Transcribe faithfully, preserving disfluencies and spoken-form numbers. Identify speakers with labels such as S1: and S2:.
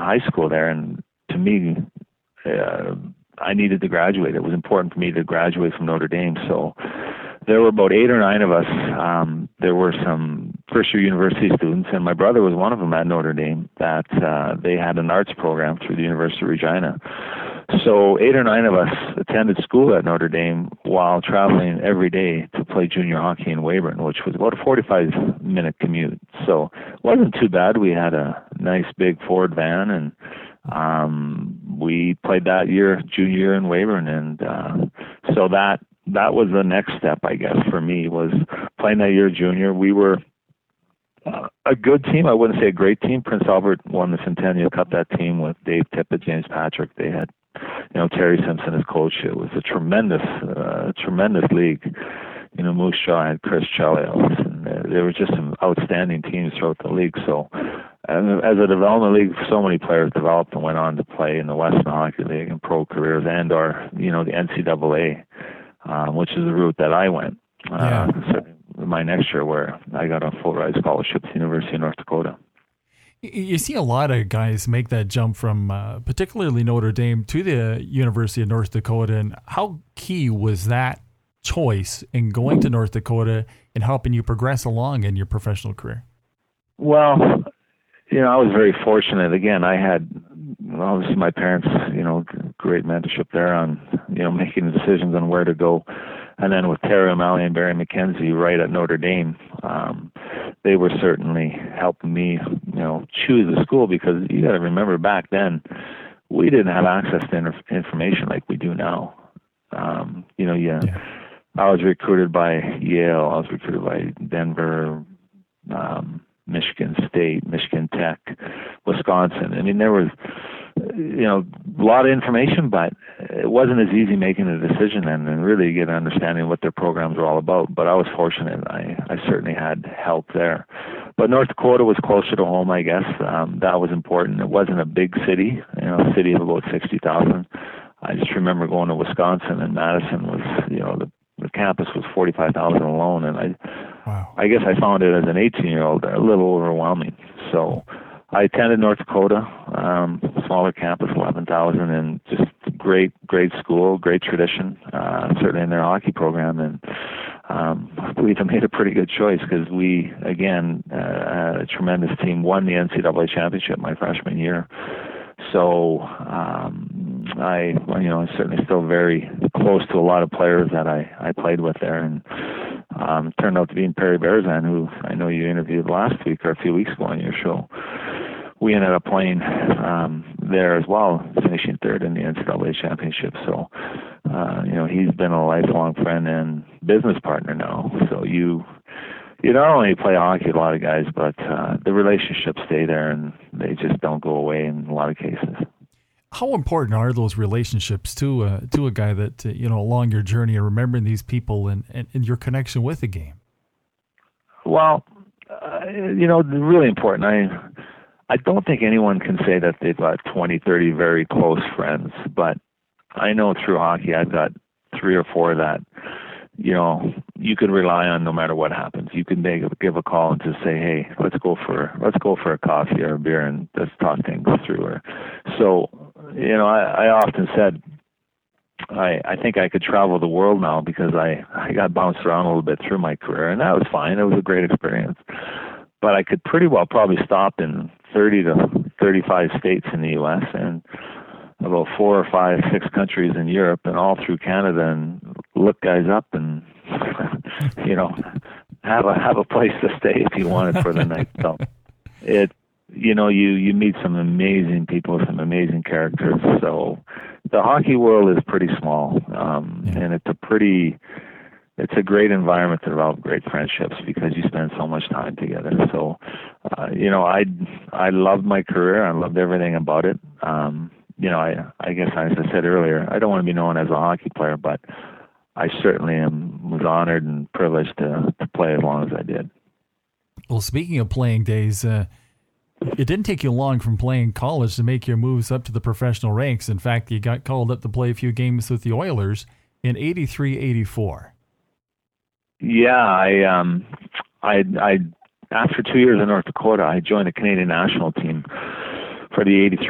S1: high school there, and to me, uh, I needed to graduate. It was important for me to graduate from Notre Dame. So there were about eight or nine of us. Um, there were some first-year university students, and my brother was one of them at Notre Dame, that uh, they had an arts program through the University of Regina. So eight or nine of us attended school at Notre Dame while traveling every day to play junior hockey in Weyburn, which was about a forty-five minute commute. So it wasn't too bad. We had a nice big Ford van, and um, we played that year, junior year in Weyburn. And uh, so that that was the next step, I guess, for me, was playing that year junior. We were uh, a good team. I wouldn't say a great team. Prince Albert won the Centennial Cup, that team with Dave Tippett, James Patrick. They had, you know, Terry Simpson as coach. It was a tremendous, uh, tremendous league. You know, Moose Jaw had Chris Chelios, and uh, there were just some outstanding teams throughout the league. So, and as a development league, so many players developed and went on to play in the Western Hockey League and pro careers, and or you know the N C double A, um, which is the route that I went. Uh,
S2: Yeah.
S1: So my next year, where I got a full ride scholarship to the University of North Dakota.
S2: You see a lot of guys make that jump from uh, particularly Notre Dame to the University of North Dakota. And how key was that choice in going to North Dakota and helping you progress along in your professional career?
S1: Well, you know, I was very fortunate. Again, I had, obviously my parents, you know, great mentorship there on, you know, making the decisions on where to go. And then with Terry O'Malley and Barry McKenzie right at Notre Dame, um, they were certainly helping me, you know, choose the school, because you got to remember back then, we didn't have access to inf- information like we do now. Um, you know, yeah, yeah, I was recruited by Yale, I was recruited by Denver, um, Michigan State, Michigan Tech, Wisconsin. I mean, there was, you know, a lot of information, but it wasn't as easy making a decision and, and really get an understanding of what their programs were all about. But I was fortunate. I, I certainly had help there. But North Dakota was closer to home, I guess. Um, that was important. It wasn't a big city, you know, a city of about sixty thousand. I just remember going to Wisconsin, and Madison was, you know, the, the campus was forty-five thousand alone. And I,
S2: wow.
S1: I guess I found it as an eighteen-year-old a little overwhelming. So I attended North Dakota, um, smaller campus, eleven thousand, and just great, great school, great tradition, uh, certainly in their hockey program. And um, I believe I made a pretty good choice, because we, again, uh, had a tremendous team, won the N C double A championship my freshman year. So um, I, you know, I'm certainly still very close to a lot of players that I, I played with there. And um, turned out to be Perry Berzan, who I know you interviewed last week or a few weeks ago on your show. We ended up playing um, there as well, finishing third in the N C double A championship. So, uh, you know, he's been a lifelong friend and business partner now. So you, you not only play hockey, a lot of guys, but uh, the relationships stay there, and they just don't go away in a lot of cases.
S2: How important are those relationships to uh, to a guy that, uh, you know, along your journey and remembering these people and, and, and your connection with the game?
S1: Well, uh, you know, really important. I I don't think anyone can say that they've got twenty, thirty very close friends, but I know through hockey I've got three or four that, you know, you can rely on no matter what happens. You can make, give a call and just say, hey, let's go for let's go for a coffee or a beer and let's talk things through. Or so, you know, I, I often said I, I think I could travel the world now, because I, I got bounced around a little bit through my career, and that was fine. It was a great experience. But I could pretty well probably stop in thirty to thirty-five states in the U S and about four or five, six countries in Europe, and all through Canada, and look guys up and, you know, have a have a place to stay if you wanted for the night. So it, you know, you, you meet some amazing people, some amazing characters. So the hockey world is pretty small, um, yeah. and it's a pretty, it's a great environment to develop great friendships, because you spend so much time together. So, uh, you know, I I loved my career. I loved everything about it. Um, you know, I I guess as I said earlier, I don't want to be known as a hockey player, but I certainly am was honored and privileged to, to play as long as I did.
S2: Well, speaking of playing days, uh, it didn't take you long from playing college to make your moves up to the professional ranks. In fact, you got called up to play a few games with the Oilers in eighty-three eighty-four.
S1: Yeah, I, um, I, I, after two years in North Dakota, I joined the Canadian national team for the eighty-three